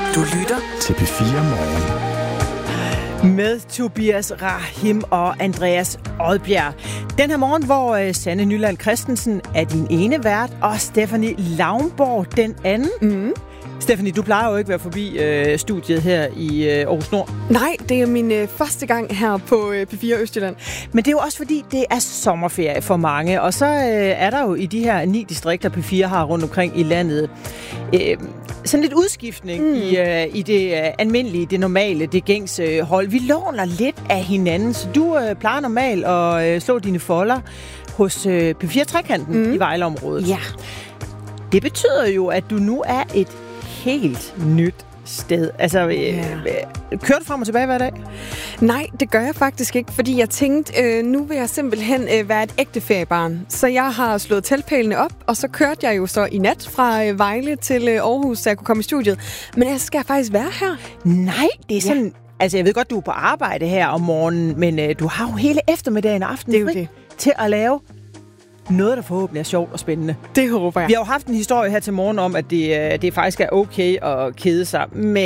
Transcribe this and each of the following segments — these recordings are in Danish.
Du lytter til P4 Morgen. Med Tobias Rahim og Andreas Odbjerg. Den her morgen, hvor Sanne Nyland Christensen er din ene vært, og Stephanie Laumborg den anden. Mm. Stephanie, du plejer jo ikke at være forbi studiet her i Aarhus Nord. Nej, det er min første gang her på P4 Østjylland. Men det er jo også fordi, det er sommerferie for mange, og så er der jo i de her 9 distrikter, P4 har rundt omkring i landet, sådan lidt udskiftning i det almindelige, det normale, det gængse hold. Vi låner lidt af hinanden, så du plejer normalt at slå dine folder hos P4 Trekanten i Vejleområdet. Ja. Det betyder jo, at du nu er et helt nyt sted. Altså, kører du frem og tilbage hver dag? Nej, det gør jeg faktisk ikke, fordi jeg tænkte, nu vil jeg simpelthen være et ægte feriebarn. Så jeg har slået teltpælene op, og så kørte jeg jo så i nat fra Vejle til Aarhus, så jeg kunne komme i studiet. Men jeg skal faktisk være her. Nej, det er sådan... Ja. Altså, jeg ved godt, du er på arbejde her om morgenen, men du har jo hele eftermiddagen og aftenen fri til at lave noget, der forhåbentlig er sjovt og spændende. Det håber jeg. Vi har jo haft en historie her til morgen om, at det faktisk er okay at kede sig.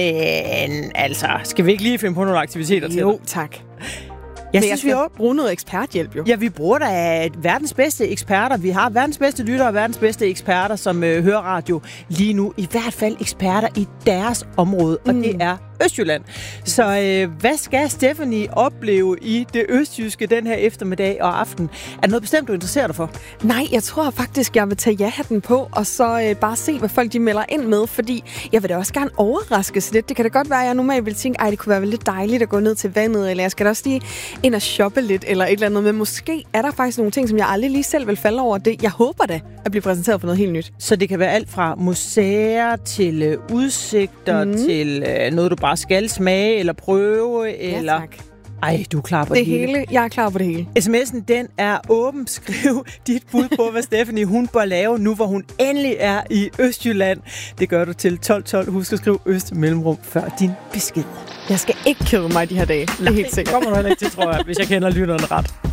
Men altså, skal vi ikke lige finde på nogle aktiviteter til? Jo, tak. Jeg synes, vi har brugt noget eksperthjælp, jo. Ja, vi bruger da verdens bedste eksperter. Vi har verdens bedste lyttere og verdens bedste eksperter, som hører radio lige nu. I hvert fald eksperter i deres område, og det er Østjylland. Så hvad skal Stephanie opleve i det østjyske den her eftermiddag og aften? Er der noget bestemt, du interesserer dig for? Nej, jeg tror faktisk, jeg vil tage ja-hatten på, og så bare se, hvad folk de melder ind med, fordi jeg vil da også gerne overraskes lidt. Det kan da godt være, at jeg normalt vil tænke, det kunne være lidt dejligt at gå ned til vandet, eller jeg skal da også lige ind og shoppe lidt, eller et eller andet. Men måske er der faktisk nogle ting, som jeg aldrig lige selv vil falde over. Det. Jeg håber da at blive præsenteret for noget helt nyt. Så det kan være alt fra museer til udsigter til noget, du bare skal smage eller prøve, ja, eller... Tak. Ej, du er klar på det hele. Jeg er klar på det hele. SMS'en, den er åben. Skriv dit bud på, hvad Stephanie hun bør lave, nu hvor hun endelig er i Østjylland. Det gør du til 1212. Husk at skrive Øst mellemrum før din besked. Jeg skal ikke kede mig de her dage. Det er helt sikkert. Kommer du heller ikke til, tror jeg, hvis jeg kender lytteren ret.